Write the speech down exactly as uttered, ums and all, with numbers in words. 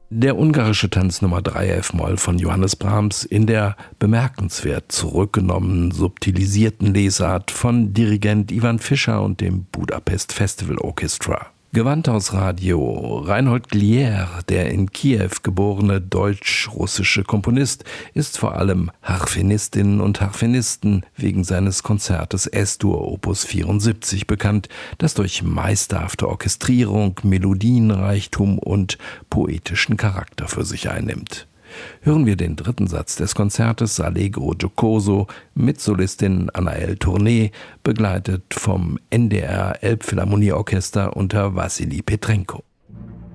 Der ungarische Tanz Nummer drei F-Moll von Johannes Brahms in der bemerkenswert zurückgenommenen, subtilisierten Lesart von Dirigent Ivan Fischer und dem Budapest Festival Orchestra. Gewandhausradio. Reinhold Glier, der in Kiew geborene deutsch-russische Komponist, ist vor allem Harfenistinnen und Harfenisten wegen seines Konzertes Es-Dur Opus vierundsiebzig bekannt, das durch meisterhafte Orchestrierung, Melodienreichtum und poetischen Charakter für sich einnimmt. Hören wir den dritten Satz des Konzertes Allegro Giocoso mit Solistin Anaëlle Tourné, begleitet vom N D R Elbphilharmonieorchester unter Wassili Petrenko.